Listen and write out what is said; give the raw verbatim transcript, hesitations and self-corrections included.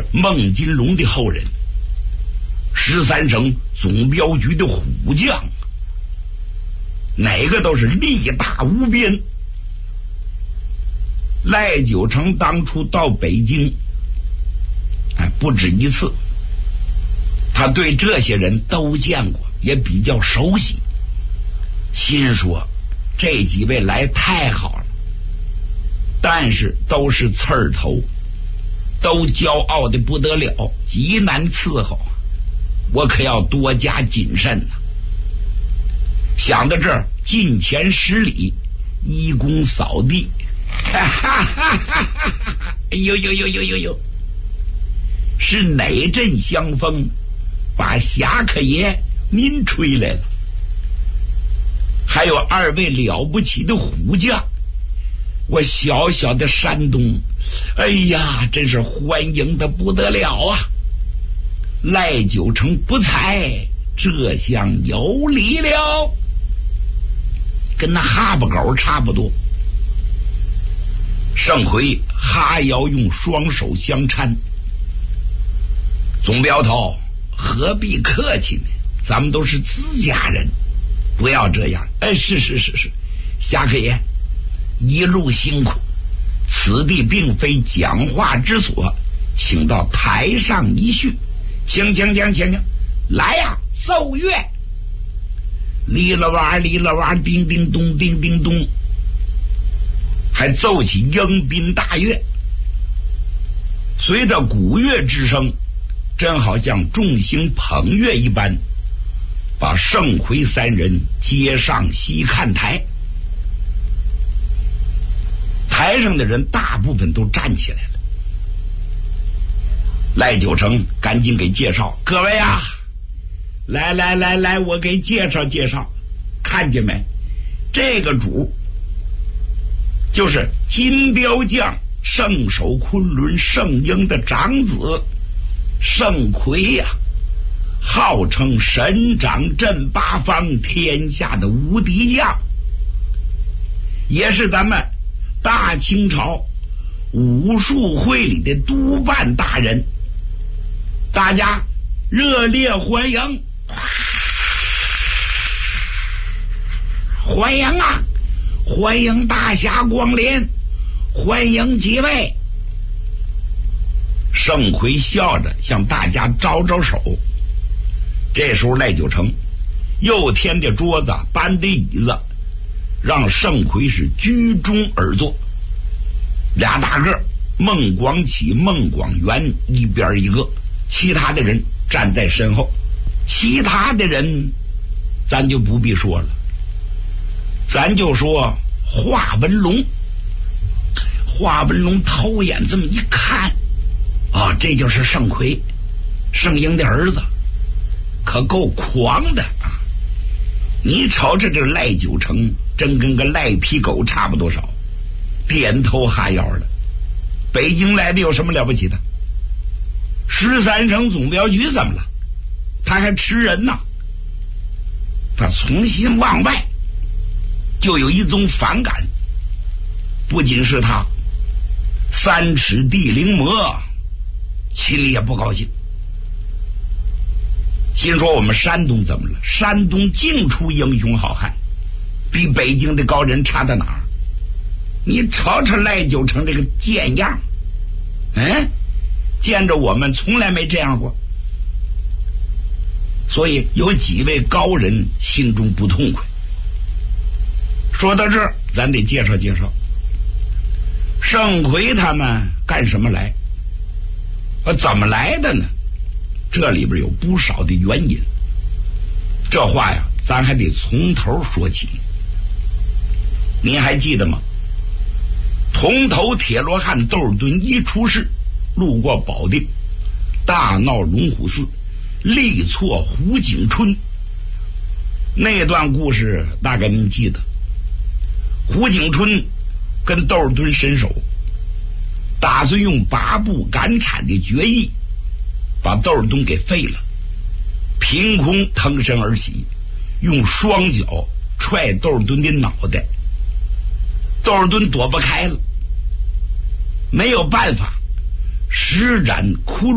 孟金龙的后人，十三省总镖局的虎将，哪个都是力大无边。赖九成当初到北京，哎，不止一次，他对这些人都见过，也比较熟悉，心说这几位来太好了，但是都是刺儿头，都骄傲的不得了，极难伺候，我可要多加谨慎呐、啊。想到这儿，近前十里，一躬扫地，哈哈哈哈哈！哎呦呦呦呦呦呦！是哪阵香风把侠客爷您吹来了？还有二位了不起的虎将，我小小的山东，哎呀，真是欢迎的不得了啊！赖九成不才，这厢有礼了，跟那哈巴狗差不多。盛奎哈腰用双手相搀，总镖头何必客气呢？咱们都是自家人，不要这样。哎，是是是是，侠客爷一路辛苦，此地并非讲话之所，请到台上一叙。请请请请请，来呀、啊，奏乐！哩啦哇哩啦哇，叮叮咚叮叮咚，还奏起迎宾大乐。随着鼓乐之声，真好像众星捧月一般，把盛奎三人接上西看台。台上的人大部分都站起来了。赖九成赶紧给介绍，各位啊，来来来来，我给介绍介绍，看见没？这个主就是金雕将圣守昆仑圣婴的长子盛奎呀、啊，号称神掌镇八方，天下的无敌将，也是咱们大清朝武术会里的督办大人。大家热烈欢迎，欢迎啊！欢迎大侠光临，欢迎几位。盛奎笑着向大家招招手。这时候赖九成又添的桌子，搬的椅子，让盛奎是居中而坐。俩大个孟广启、孟广元一边一个，其他的人站在身后。其他的人咱就不必说了，咱就说华文龙。华文龙偷眼这么一看，啊，这就是盛奎，盛英的儿子，可够狂的啊！你瞅瞅这赖九成，真跟个赖皮狗差不多少，点头哈腰的。北京来的有什么了不起的？十三省总镖局怎么了？他还吃人呢。他从心往外就有一种反感，不仅是他，三尺地灵魔心里也不高兴，心说我们山东怎么了？山东净出英雄好汉，比北京的高人差到哪儿？你瞅瞅赖九成这个贱样，嗯，见着我们从来没这样过。所以有几位高人心中不痛快。说到这儿，咱得介绍介绍盛奎他们干什么来，呃，怎么来的呢？这里边有不少的原因，这话呀咱还得从头说起。您还记得吗？铜头铁罗汉窦尔敦一出世，路过保定，大闹龙虎寺，力挫胡景春。那段故事大概您记得，胡景春跟窦尔敦伸手，打算用八步赶产的绝艺把窦尔敦给废了，凭空腾身而起，用双脚踹窦尔敦的脑袋。窦尔敦躲不开了，没有办法，施展骷髅